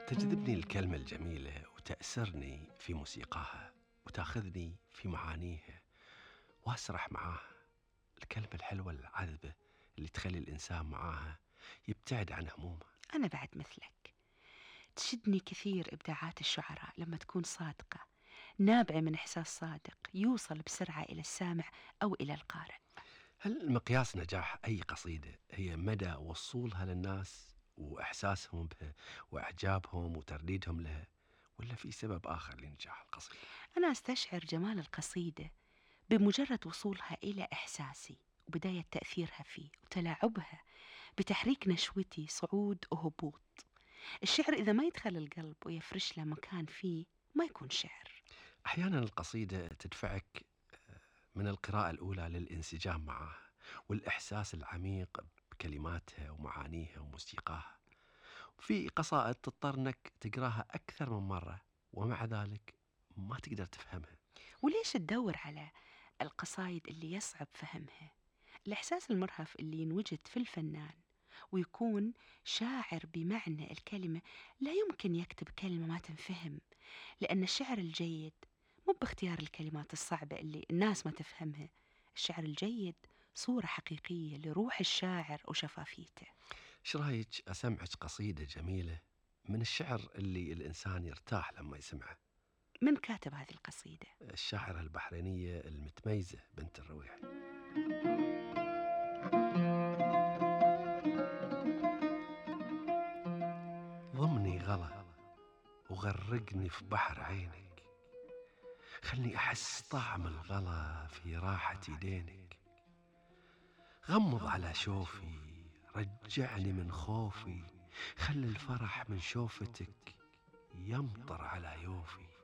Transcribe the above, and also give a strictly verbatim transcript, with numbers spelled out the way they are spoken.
تجذبني الكلمة الجميلة وتأسرني في موسيقاها وتاخذني في معانيها وأسرح معاها. الكلمة الحلوة العذبة اللي تخلي الإنسان معاها يبتعد عن همومه. أنا بعد مثلك، تشدني كثير إبداعات الشعراء لما تكون صادقة، نابعة من إحساس صادق يوصل بسرعة إلى السامع أو إلى القارئ. هل مقياس نجاح أي قصيدة هي مدى وصولها للناس وإحساسهم بها وإعجابهم وترديدهم لها، ولا في سبب آخر لنجاح القصيدة؟ أنا أستشعر جمال القصيدة بمجرد وصولها إلى إحساسي وبداية تأثيرها فيه وتلاعبها بتحريك نشوتي صعود وهبوط. الشعر إذا ما يدخل القلب ويفرش له مكان فيه ما يكون شعر. أحيانا القصيدة تدفعك من القراءة الأولى للانسجام معها والإحساس العميق بكلماتها ومعانيها وموسيقاها. في قصائد تضطر أنك تقراها أكثر من مرة ومع ذلك ما تقدر تفهمها. وليش تدور على القصايد اللي يصعب فهمها؟ الإحساس المرهف اللي ينوجد في الفنان ويكون شاعر بمعنى الكلمة لا يمكن يكتب كلمة ما تنفهم، لأن الشعر الجيد مو باختيار الكلمات الصعبة اللي الناس ما تفهمها. الشعر الجيد صورة حقيقية لروح الشاعر وشفافيته. إيش رايك أسمعك قصيدة جميلة من الشعر اللي الإنسان يرتاح لما يسمعه؟ من كاتب هذه القصيدة؟ الشاعرة البحرينية المتميزة بنت الرويحي. ضمني غلا وغرقني في بحر عينك، خلني أحس طعم الغلا في راحة يدينك، غمض على شوفي رجعني من خوفي، خلي الفرح من شوفتك يمطر على يوفي.